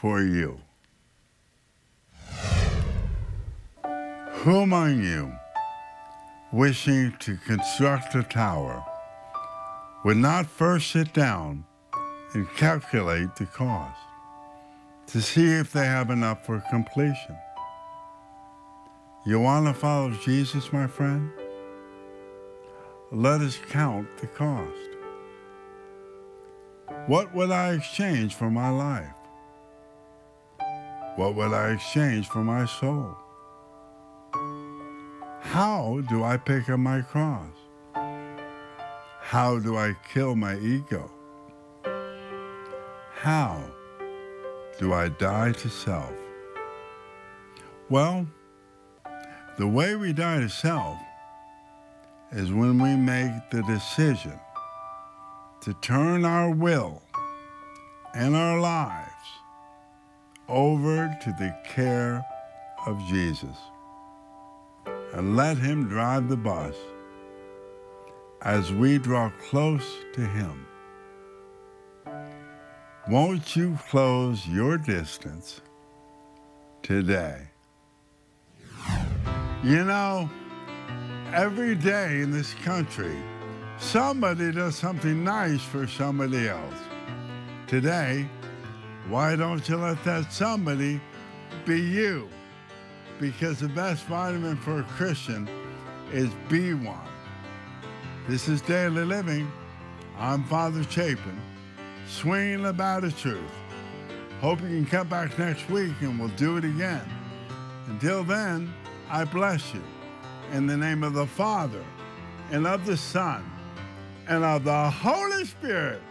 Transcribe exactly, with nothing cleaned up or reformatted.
for you. Who among you, wishing to construct a tower, would not first sit down and calculate the cost to see if they have enough for completion? You want to follow Jesus, my friend? Let us count the cost. What would I exchange for my life? What would I exchange for my soul? How do I pick up my cross? How do I kill my ego? How do I die to self? Well, the way we die to self is when we make the decision to turn our will and our lives over to the care of Jesus and let him drive the bus as we draw close to him. Won't you close your distance today? You know, every day in this country, somebody does something nice for somebody else. Today, why don't you let that somebody be you? Because the best vitamin for a Christian is B one. This is Daily Living. I'm Father Chapin, swinging the bat of truth. Hope you can come back next week and we'll do it again. Until then, I bless you in the name of the Father and of the Son and of the Holy Spirit.